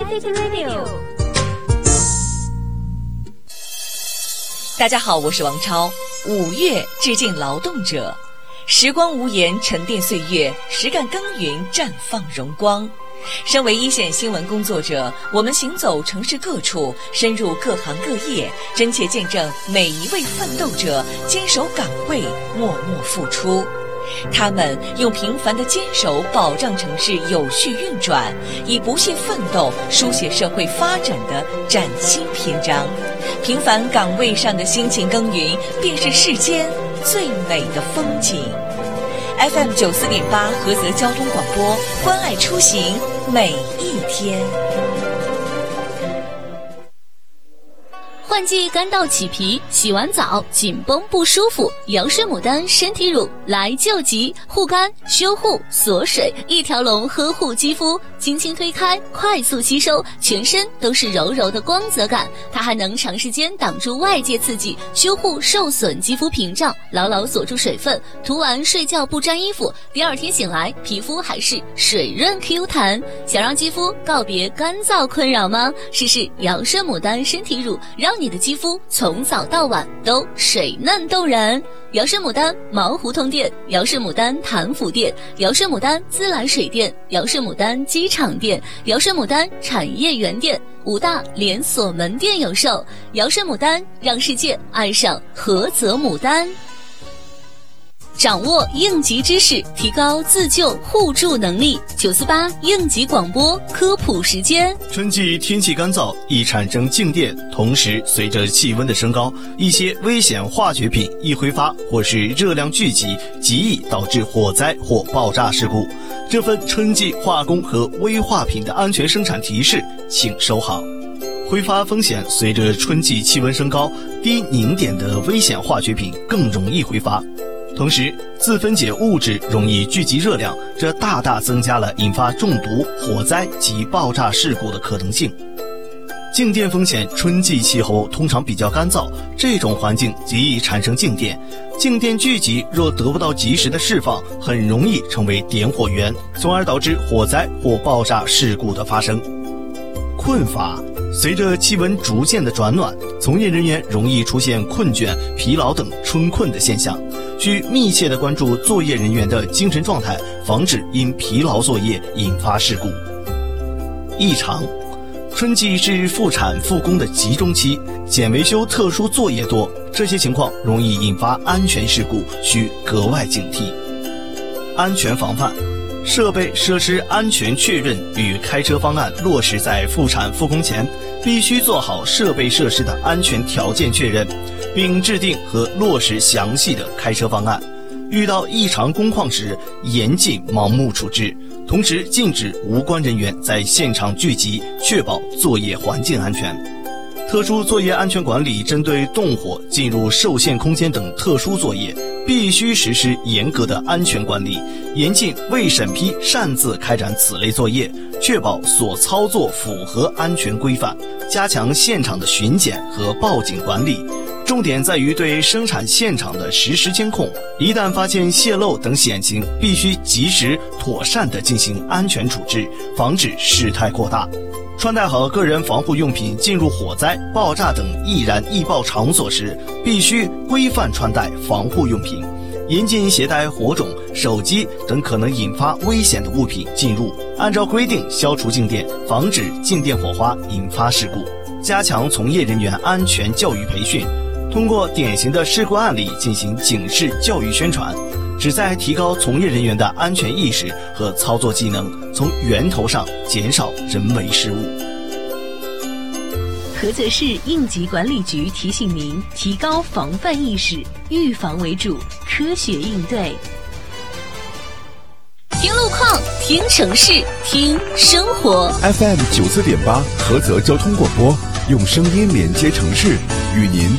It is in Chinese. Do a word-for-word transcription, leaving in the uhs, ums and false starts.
Magic Radio。 大家好，我是王超。五月致敬劳动者，时光无言沉淀岁月，实干耕耘绽放荣光。身为一线新闻工作者，我们行走城市各处，深入各行各业，真切见证每一位奋斗者坚守岗位，默默付出。他们用平凡的坚守保障城市有序运转，以不懈奋斗书写社会发展的崭新篇章。平凡岗位上的辛勤耕耘，便是世间最美的风景。F M 九四点八菏泽交通广播，关爱出行每一天。 换季干燥起皮，洗完澡紧绷不舒服，瑶诗牡丹身体乳来救急，护肝修护锁水，一条龙呵护肌肤，轻轻推开快速吸收，全身都是柔柔的光泽感。它还能长时间挡住外界刺激，修护受损肌肤屏障，牢牢锁住水分，涂完睡觉不沾衣服，第二天醒来皮肤还是水润 Q 弹。想让肌肤告别干燥困扰吗？试试瑶诗牡丹身体乳，让你的肌肤从早到晚都水嫩动人。瑶诗牡丹毛胡同店、瑶诗牡丹潭府店、瑶诗牡丹自来水店、瑶诗牡丹机场店、瑶诗牡丹产业园店五大连锁门店有售。瑶诗牡丹，让世界爱上菏泽牡丹。掌握应急知识，提高自救互助能力。九四八应急广播科普时间。 春季天气干燥，易产生静电，同时随着气温的升高，一些危险化学品易挥发或是热量聚集，极易导致火灾或爆炸事故。这份春季化工和危化品的安全生产提示，请收好。挥发风险随着春季气温升高，低凝点的危险化学品更容易挥发。同时，自分解物质容易聚集热量，这大大增加了引发中毒、火灾及爆炸事故的可能性。静电风险，春季气候通常比较干燥，这种环境极易产生静电。静电聚集若得不到及时的释放，很容易成为点火源，从而导致火灾或爆炸事故的发生。困乏，随着气温逐渐的转暖，从业人员容易出现困倦、疲劳等春困的现象，需密切地关注作业人员的精神状态，防止因疲劳作业引发事故。异常，春季是复产复工的集中期，检维修特殊作业多，这些情况容易引发安全事故，需格外警惕。安全防范，设备设施安全确认与开车方案落实在复产复工前，必须做好设备设施的安全条件确认，并制定和落实详细的开车方案。遇到异常工况时，严禁盲目处置，同时禁止无关人员在现场聚集，确保作业环境安全。特殊作业安全管理针对动火、进入受限空间等特殊作业，必须实施严格的安全管理，严禁未审批擅自开展此类作业，确保所操作符合安全规范，加强现场的巡检和报警管理。重点在于对生产现场的实时监控，一旦发现泄漏等险情，必须及时妥善地进行安全处置，防止事态扩大。穿戴好个人防护用品进入火灾、爆炸等易燃易爆场所时，必须规范穿戴防护用品，严禁携带火种、手机等可能引发危险的物品进入，按照规定消除静电，防止静电火花引发事故。加强从业人员安全教育培训，通过典型的事故案例进行警示教育宣传，旨在提高从业人员的安全意识和操作技能，从源头上减少人为失误。 菏泽市应急管理局提醒您，提高防范意识，预防为主，科学应对。 听路况，听城市，听生活。 F M 九四点八菏泽交通广播，用声音连接城市，与您